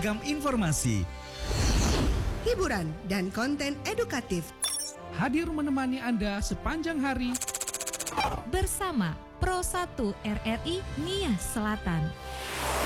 beragam informasi, hiburan, dan konten edukatif. Hadir menemani Anda sepanjang hari bersama Pro 1 RRI Nias Selatan.